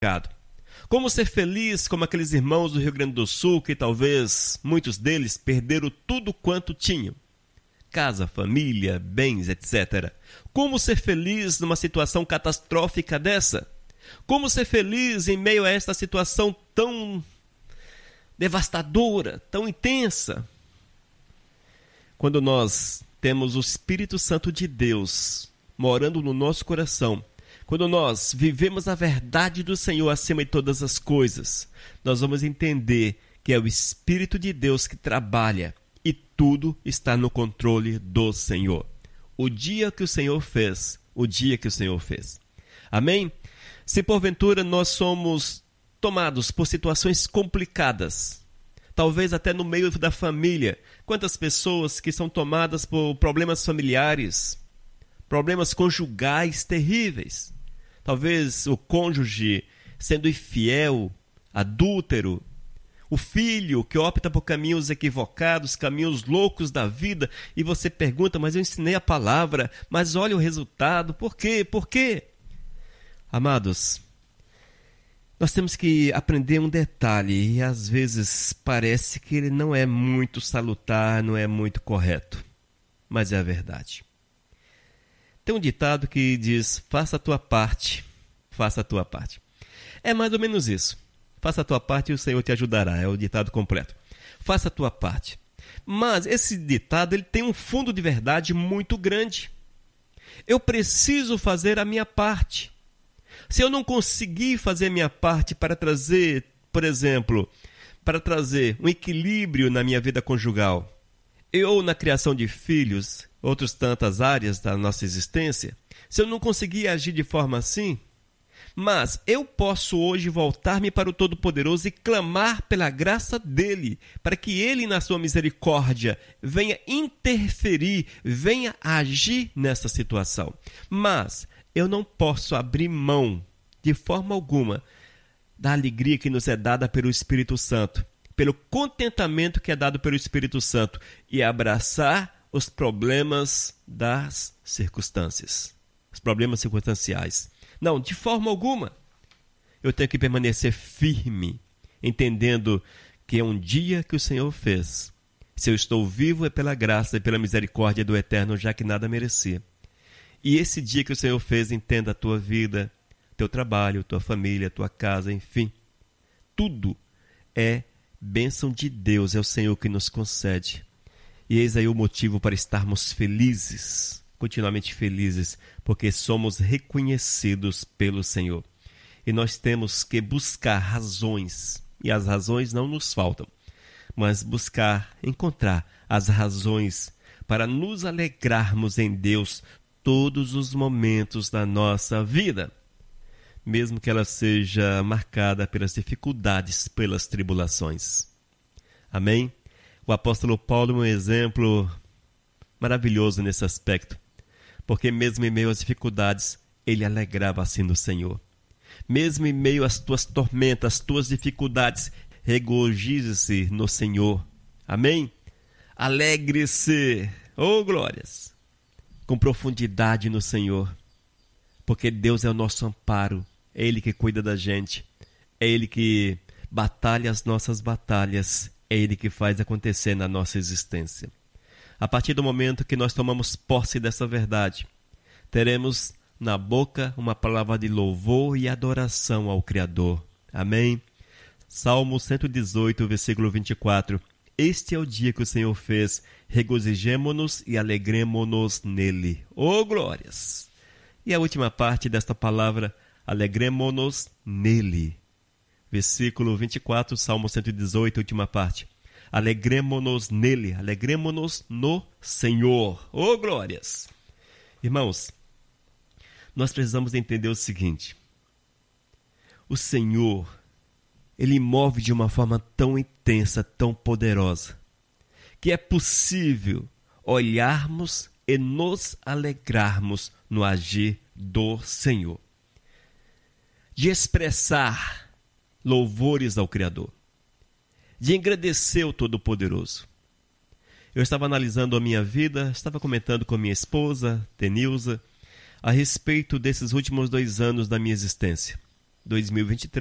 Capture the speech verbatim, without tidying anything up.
Como ser feliz como aqueles irmãos do Rio Grande do Sul que talvez muitos deles perderam tudo quanto tinham. Casa, família, bens, etcétera. Como ser feliz numa situação catastrófica dessa? Como ser feliz em meio a esta situação tão devastadora, tão intensa? Quando nós temos o Espírito Santo de Deus morando no nosso coração, quando nós vivemos a verdade do Senhor acima de todas as coisas, nós vamos entender que é o Espírito de Deus que trabalha e tudo está no controle do Senhor. O dia que o Senhor fez, o dia que o Senhor fez. Amém? Se porventura nós somos tomados por situações complicadas, talvez até no meio da família, quantas pessoas que são tomadas por problemas familiares, problemas conjugais terríveis, talvez o cônjuge sendo infiel, adúltero, o filho que opta por caminhos equivocados, caminhos loucos da vida, e você pergunta, mas eu ensinei a palavra, mas olha o resultado, por quê? Por quê? Amados, nós temos que aprender um detalhe, e às vezes parece que ele não é muito salutar, não é muito correto, mas é a verdade. Tem um ditado que diz, faça a tua parte, faça a tua parte. É mais ou menos isso. Faça a tua parte e o Senhor te ajudará, é o ditado completo. Faça a tua parte. Mas esse ditado ele tem um fundo de verdade muito grande. Eu preciso fazer a minha parte. Se eu não conseguir fazer a minha parte para trazer, por exemplo, para trazer um equilíbrio na minha vida conjugal, ou na criação de filhos, outras tantas áreas da nossa existência, se eu não conseguir agir de forma assim, mas eu posso hoje voltar-me para o Todo-Poderoso e clamar pela graça dele, para que ele, na sua misericórdia, venha interferir, venha agir nessa situação. Mas eu não posso abrir mão, de forma alguma, da alegria que nos é dada pelo Espírito Santo, pelo contentamento que é dado pelo Espírito Santo, e abraçar os problemas das circunstâncias, os problemas circunstanciais. Não, de forma alguma. Eu tenho que permanecer firme, entendendo que é um dia que o Senhor fez. Se eu estou vivo é pela graça e pela misericórdia do Eterno, já que nada merecia. E esse dia que o Senhor fez, entenda a tua vida, teu trabalho, tua família, tua casa, enfim. Tudo é bênção de Deus, é o Senhor que nos concede. E eis aí o motivo para estarmos felizes, continuamente felizes, porque somos reconhecidos pelo Senhor. E nós temos que buscar razões, e as razões não nos faltam, mas buscar, encontrar as razões para nos alegrarmos em Deus todos os momentos da nossa vida, mesmo que ela seja marcada pelas dificuldades, pelas tribulações. Amém? O apóstolo Paulo é um exemplo maravilhoso nesse aspecto, porque mesmo em meio às dificuldades, ele alegrava assim no Senhor. Mesmo em meio às tuas tormentas, às tuas dificuldades, regozije-se no Senhor. Amém? Alegre-se, oh glórias, com profundidade no Senhor, porque Deus é o nosso amparo, é Ele que cuida da gente, é Ele que batalha as nossas batalhas, é Ele que faz acontecer na nossa existência. A partir do momento que nós tomamos posse dessa verdade, teremos na boca uma palavra de louvor e adoração ao Criador. Amém? Salmo cento e dezoito, versículo vinte e quatro. Este é o dia que o Senhor fez, regozijemo-nos e alegremo-nos nele. Oh, glórias! E a última parte desta palavra, alegremo-nos nele. Versículo vinte e quatro, Salmo cento e dezoito, última parte. Alegremo-nos nele, alegremo-nos no Senhor. Oh, glórias! Irmãos, nós precisamos entender o seguinte. O Senhor, Ele move de uma forma tão intensa, tão poderosa, que é possível olharmos e nos alegrarmos no agir do Senhor. De expressar louvores ao Criador. De engrandecer o Todo-Poderoso. Eu estava analisando a minha vida, estava comentando com a minha esposa, Tenilza, a respeito desses últimos dois anos da minha existência. dois mil e vinte e três.